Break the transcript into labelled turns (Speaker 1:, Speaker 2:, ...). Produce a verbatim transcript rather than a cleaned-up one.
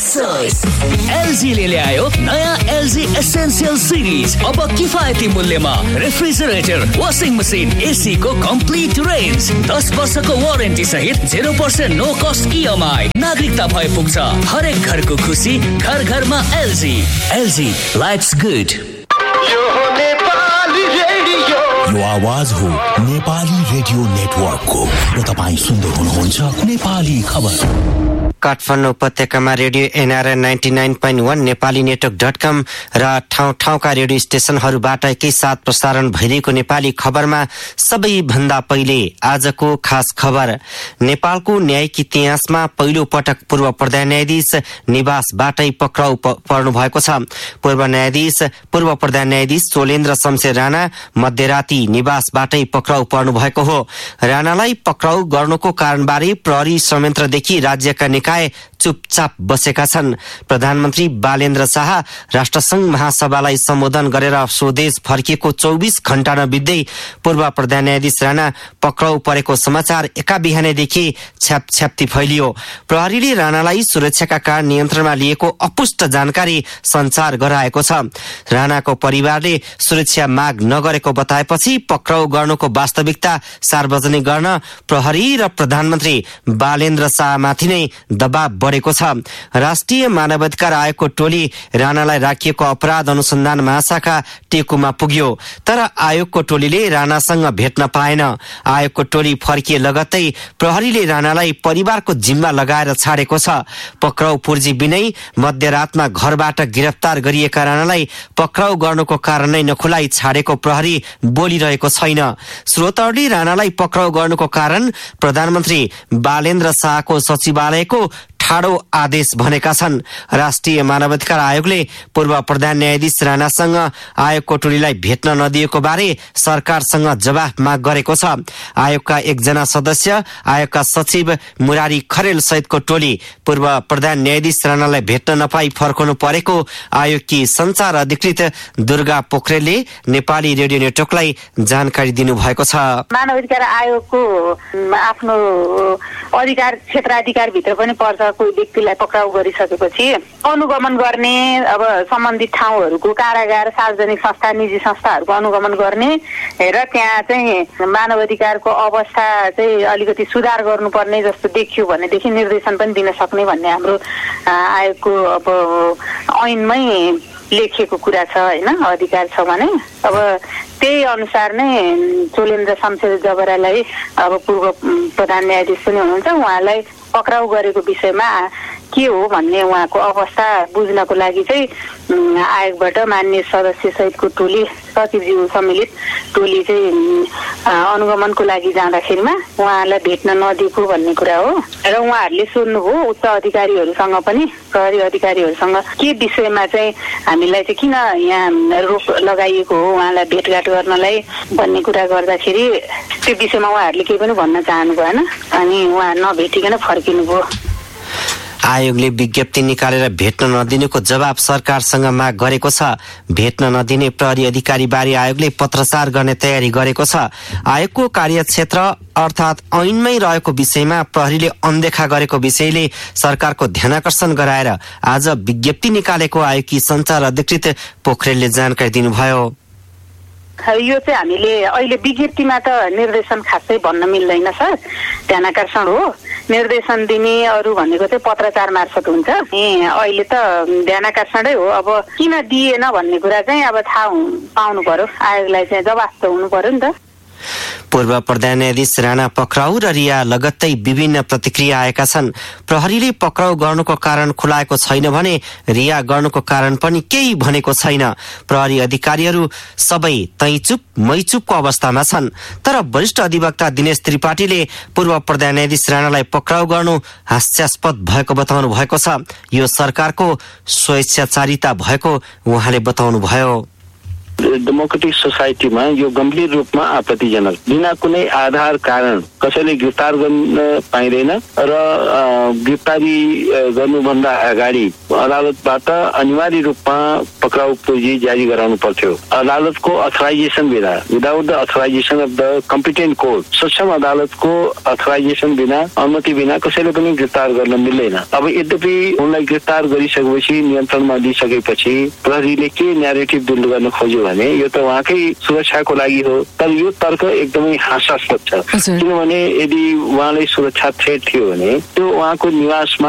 Speaker 1: LG ले ल्यायो नयाँ एलजी एसेन्शियल सिरिज। अब किफायती मूल्यमा रेफ्रिजरेटर, वाशिङ मसिन, एसी को कम्प्लिट रेन्ज, दस वर्षको वारेन्टी सहित zero percent no cost EMI. नागरिकता भए पुग्छ हरेक घरको खुसी, घर घरमा एलजी। LG lives good.
Speaker 2: यो आवाज हो नेपाली रेडियो नेटवर्कको र तपाईँ सुन्दै हुनुहुन्छ नेपाली खबर।
Speaker 3: काठमाडौँ उपत्यकामा radio NRN ninety nine point वन, नेपाली नेटवर्क डट कम र ठाउँ ठाउँका रेडियो स्टेशनहरूबाट एकैसाथ प्रसारण भइरहेको नेपाली खबरमा सबैभन्दा पहिले आजको खास खबर। नेपालको न्यायिक इतिहासमा पहिलो पटक पूर्व प्रधान न्यायाधीश निवासबाटै पक्राउ पर्नु भएको छ। पूर्व न्यायाधीश पूर्व प्रधान न्यायाधीश चोलेन्द्र शमशेर राणा मध्यराती निवासबाटै पक्राउ पर्नु भएको हो। राणालाई पक्राउ गर्नुको कारणबारे प्रहरी संयन्त्रदेखि राज्यका निकाय चुपचाप बसेका छन्। प्रधानमन्त्री बालेन्द्र शाह राष्ट्रसंघ महासभालाई सम्बोधन गरेर स्वदेश फर्किएको चौबिस घण्टा नबित्दै पूर्व प्रधान न्यायाधीश राणा पक्राउ परेको समाचार एका बिहानैदेखि छ्यापछ्याप्ती फैलियो। प्रहरीले राणालाई सुरक्षाका कारण नियन्त्रणमा लिएको अपुष्ट जानकारी सञ्चार गराएको छ। राणाको परिवारले सुरक्षा माग नगरेको बताएपछि पक्राउ गर्नुको वास्तविकता सार्वजनिक गर्न प्रहरी र प्रधानमन्त्री बालेन्द्र शाहमाथि नै दबाव बढेको छ। राष्ट्रिय मानवाधिकार आयोगको टोली राणालाई राखिएको अपराध अनुसन्धान महाशाखा टेकुमा पुग्यो, तर आयोगको टोलीले राणासँग भेट्न पाएन। आयोगको टोली फर्किए लगत्तै प्रहरीले राणालाई परिवारको जिम्मा लगाएर छाडेको छ। पक्राउ पूर्जी बिनै मध्यरातमा घरबाट गिरफ्तार गरिएका राणालाई पक्राउ गर्नुको कारण नै नखुलाई छाडेको प्रहरी बोलिरहेको छैन। स्रोतहरूले राणालाई पक्राउ गर्नुको कारण प्रधानमन्त्री बालेन्द्र शाहको सचिवालयको ठाडो आदेश भनेका छन्। राष्ट्रिय मानवाधिकार आयोगले पूर्व प्रधान न्यायाधीश राणासँग आयोगको टोलीलाई भेट्न नदिएको बारे सरकारसँग जवाफ माग गरेको छ। आयोगका एकजना सदस्य आयोगका सचिव मुरारी खरेल सहितको टोली पूर्व प्रधान न्यायाधीश राणालाई भेट्न नपाई फर्कनु परेको आयोगकी संचार अधिकृत दुर्गा पोखरेलले नेपाली रेडियो नेटवर्कलाई जानकारी दिनुभएको छ।
Speaker 4: मानवाधिकार आयोगको आफ्नो अधिकार क्षेत्राधिकार भित्र पनि पर्छ कोही व्यक्तिलाई पक्राउ गरिसकेपछि अनुगमन गर्ने, अब सम्बन्धित ठाउँहरूको कारागार, सार्वजनिक संस्था, निजी संस्थाहरूको अनुगमन गर्ने र त्यहाँ चाहिँ मानवाधिकारको अवस्था चाहिँ अलिकति सुधार गर्नुपर्ने जस्तो देखियो भनेदेखि निर्देशन पनि दिन सक्ने भन्ने हाम्रो आयोगको अब ऐनमै लेखिएको कुरा छ हैन, अधिकार छ भने। अब त्यही अनुसार नै चोलेन्द्र शमशेर जबरालाई अब पूर्व प्रधान न्यायाधीश पनि हुनुहुन्छ, उहाँलाई पक्राउ गरेको विषयमा के हो भन्ने उहाँको अवस्था बुझ्नको लागि चाहिँ आयोगबाट मान्य सदस्य सहितको टोली, सचिवज्यू सम्मिलित टोली चाहिँ अनुगमनको लागि जाँदाखेरिमा उहाँलाई भेट्न नदिएको भन्ने कुरा हो। र उहाँहरूले सोध्नुभयो उच्च अधिकारीहरूसँग पनि, प्रहरी अधिकारीहरूसँग के विषयमा चाहिँ हामीलाई चाहिँ किन यहाँ रोक लगाइएको हो उहाँलाई भेटघाट गर्नलाई भन्ने कुरा गर्दाखेरि त्यो विषयमा उहाँहरूले केही पनि भन्न चाहनु भएन, अनि उहाँ नभेटिकन फर्किनुभयो।
Speaker 3: आयोगले विज्ञप्ति निकालेर भेट्न नदिनुको जवाब सरकारसँग माग गरेको छ। भेट्न नदिने प्रहरी अधिकारी बारे आयोगले पत्रचार गर्ने तयारी गरेको छ। आयोगको कार्यक्षेत्र अर्थात् ऐनमै रहेको विषयमा प्रहरीले अनदेखा गरेको विषयले सरकारको ध्यानाकर्षण गराएर आज विज्ञप्ति निकालेको आयोगकी संचार अधिकृत पोखरेलले जानकारी दिनुभयो।
Speaker 4: यो चाहिँ हामीले अहिले विज्ञप्तिमा त निर्देशन खासै भन्न मिल्दैन सर, ध्यानाकर्षण हो। निर्देशन दिने अरू भनेको चाहिँ पत्रचार मार्फत हुन्छ। ए अहिले त ध्यानाकर्षणै हो। अब किन दिएन भन्ने कुरा चाहिँ अब थाहा पाउनु पर्यो, आयोगलाई चाहिँ जवाफ त हुनु पर्यो नि त।
Speaker 3: पूर्व प्रधान न्यायाधीश राणा पक्राउ र रिया लगत्तै विभिन्न प्रतिक्रिया आएका छन्। प्रहरीले पक्राउ गर्नुको कारण खुलाएको छैन भने रिया गर्नुको कारण पनि केही भनेको छैन। प्रहरी अधिकारीहरू सबै तैचुप मैचुपको अवस्थामा छन्। तर वरिष्ठ अधिवक्ता दिनेश त्रिपाठीले पूर्व प्रधान न्यायाधीश राणालाई पक्राउ गर्नु हास्यास्पद भएको बताउनु भएको छ। यो सरकारको स्वेच्छाचारिता भएको उहाँले बताउनु भयो।
Speaker 5: डेमोक्रेटिक सोसाइटीमा यो गम्भीर रूपमा आपत्तिजनक, बिना कुनै आधार कारण कसैले गिरफ्तार गर्न पाइँदैन र गिरफ्तारी गर्नुभन्दा अगाडि अदालतबाट अनिवार्य रूपमा पक्राउ पुँजी जारी गराउनु पर्थ्यो। अदालतको अथराइजेसन बिना, without the authorization of the competent court, सक्षम अदालतको अथराइजेसन बिना, अनुमति बिना कसैले पनि गिरफ्तार गर्न मिल्दैन। अब यद्यपि उनलाई गिरफ्तार गरिसकेपछि, नियन्त्रणमा लिइसकेपछि प्रहरीले के न्यारेटिभ बिल्ड गर्न खोज्यो भने यो त उहाँकै सुरक्षाको लागि हो। तर यो तर्क एकदमै हास्यास्पद छ, किनभने यदि उहाँलाई सुरक्षा थ्रेट थियो भने त्यो उहाँको निवासमा